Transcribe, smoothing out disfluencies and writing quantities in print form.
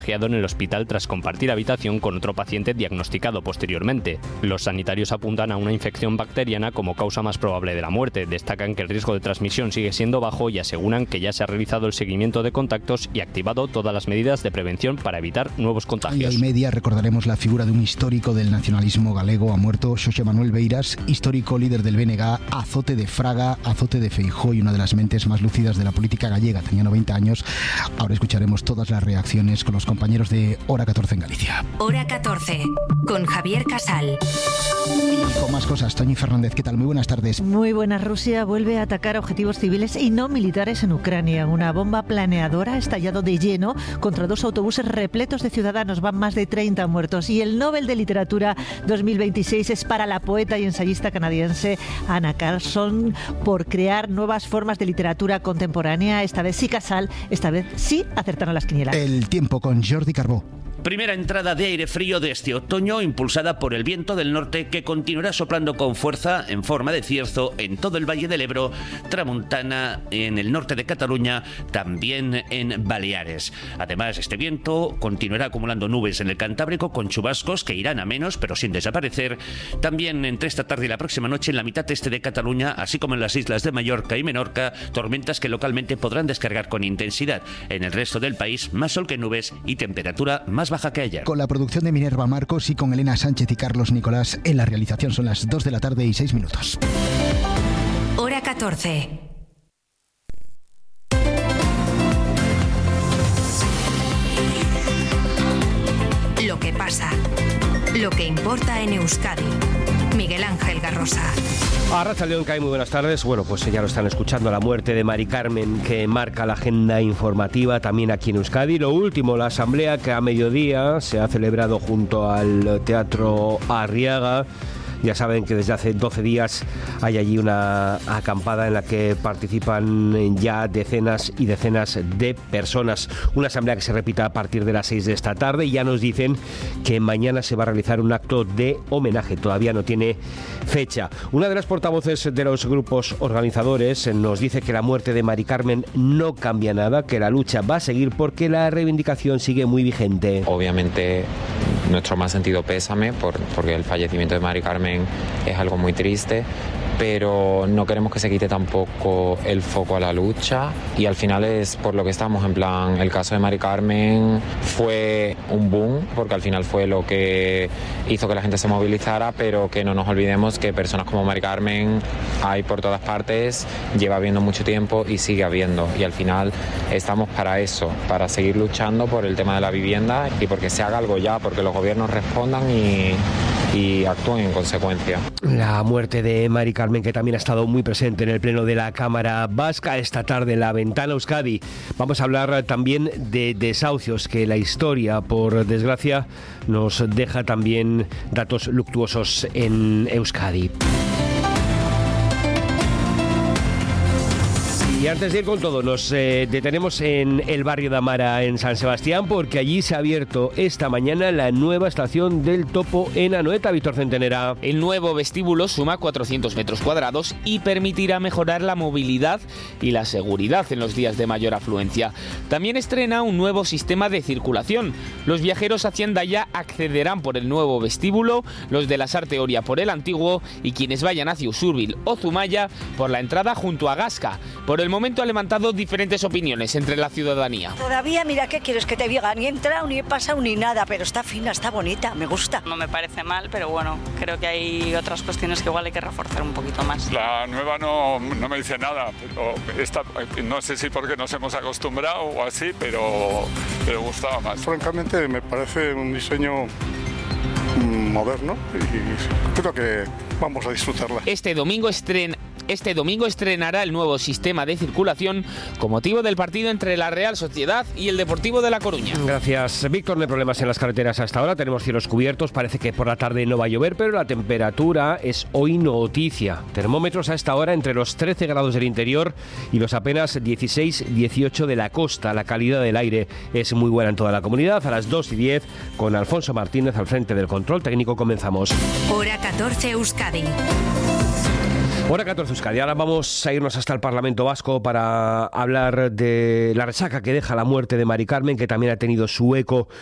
en el hospital tras compartir habitación con otro paciente diagnosticado posteriormente. Los sanitarios apuntan a una infección bacteriana como causa más probable de la muerte. Destacan que el riesgo de transmisión sigue siendo bajo y aseguran que ya se ha realizado el seguimiento de contactos y activado todas las medidas de prevención para evitar nuevos contagios. A 1:30 recordaremos la figura de un histórico del nacionalismo galego. Ha muerto Xosé Manuel Beiras, histórico líder del BNG, azote de Fraga, azote de Feijóo y una de las mentes más lúcidas de la política gallega. Tenía 90 años. Ahora escucharemos todas las reacciones con los compañeros de Hora 14 en Galicia. Hora 14, con Javier Casal. Y con más cosas, Toñi Fernández, ¿qué tal? Muy buenas tardes. Muy buenas. Rusia vuelve a atacar objetivos civiles y no militares en Ucrania. Una bomba planeadora ha estallado de lleno contra 2 autobuses repletos de ciudadanos. Van más de 30 muertos. Y el Nobel de Literatura 2026 es para la poeta y ensayista canadiense Anna Carlson por crear nuevas formas de literatura contemporánea. Esta vez sí, Casal, esta vez sí acertaron las quinielas. El tiempo con Jordi Carbó. Primera entrada de aire frío de este otoño, impulsada por el viento del norte que continuará soplando con fuerza en forma de cierzo en todo el Valle del Ebro, tramontana en el norte de Cataluña, también en Baleares. Además, este viento continuará acumulando nubes en el Cantábrico con chubascos que irán a menos, pero sin desaparecer. También entre esta tarde y la próxima noche en la mitad este de Cataluña, así como en las islas de Mallorca y Menorca, tormentas que localmente podrán descargar con intensidad. En el resto del país, más sol que nubes y temperatura más baja que ayer. Con la producción de Minerva Marcos y con Elena Sánchez y Carlos Nicolás en la realización. Son las 2 de la tarde y 6 minutos. Hora 14. Lo que pasa. Lo que importa en Euskadi. Miguel Ángel Garrosa. Arratsaldeon, muy buenas tardes. Bueno, pues ya lo están escuchando, la muerte de Mari Carmen que marca la agenda informativa también aquí en Euskadi. Lo último, la asamblea que a mediodía se ha celebrado junto al Teatro Arriaga. Ya saben que desde hace 12 días hay allí una acampada en la que participan ya decenas y decenas de personas. Una asamblea que se repita a partir de las 6 de esta tarde y ya nos dicen que mañana se va a realizar un acto de homenaje. Todavía no tiene fecha. Una de las portavoces de los grupos organizadores nos dice que la muerte de Mari Carmen no cambia nada, que la lucha va a seguir porque la reivindicación sigue muy vigente. Obviamente nuestro más sentido pésame porque el fallecimiento de Mari Carmen es algo muy triste, pero no queremos que se quite tampoco el foco a la lucha y al final es por lo que estamos, en plan, el caso de Mari Carmen fue un boom porque al final fue lo que hizo que la gente se movilizara, pero que no nos olvidemos que personas como Mari Carmen hay por todas partes, lleva habiendo mucho tiempo y sigue habiendo, y al final estamos para eso, para seguir luchando por el tema de la vivienda y porque se haga algo ya, porque los gobiernos respondan y actúen en consecuencia. La muerte de Mari Carmen, que también ha estado muy presente en el pleno de la Cámara Vasca esta tarde en la Ventana Euskadi. Vamos a hablar también de desahucios, que la historia, por desgracia, nos deja también datos luctuosos en Euskadi. Y antes de ir con todo, nos detenemos en el barrio de Amara, en San Sebastián, porque allí se ha abierto esta mañana la nueva estación del Topo en Anoeta. Víctor Centenera. El nuevo vestíbulo suma 400 metros cuadrados y permitirá mejorar la movilidad y la seguridad en los días de mayor afluencia. También estrena un nuevo sistema de circulación. Los viajeros hacia Hendaya accederán por el nuevo vestíbulo, los de la Sarte Oria por el antiguo y quienes vayan hacia Usurbil o Zumaya por la entrada junto a Gasca. Por el momento ha levantado diferentes opiniones entre la ciudadanía. Todavía, mira, ¿qué quieres que te diga? Ni he entrado, ni he pasado, ni nada, pero está fina, está bonita, me gusta. No me parece mal, pero bueno, creo que hay otras cuestiones que igual hay que reforzar un poquito más. La nueva no me dice nada, pero esta, no sé si porque nos hemos acostumbrado o así, pero gustaba más. Francamente me parece un diseño moderno y creo que vamos a disfrutarla. Este domingo estrenará el nuevo sistema de circulación con motivo del partido entre la Real Sociedad y el Deportivo de La Coruña. Gracias, Víctor. No hay problemas en las carreteras hasta ahora. Tenemos cielos cubiertos. Parece que por la tarde no va a llover, pero la temperatura es hoy noticia. Termómetros a esta hora entre los 13 grados del interior y los apenas 16-18 de la costa. La calidad del aire es muy buena en toda la comunidad. A las 2:10, con Alfonso Martínez al frente del control técnico, comenzamos. Hora 14 Euskadi. Hora 14 Euskadi. Ahora vamos a irnos hasta el Parlamento Vasco para hablar de la resaca que deja la muerte de Mari Carmen, que también ha tenido su eco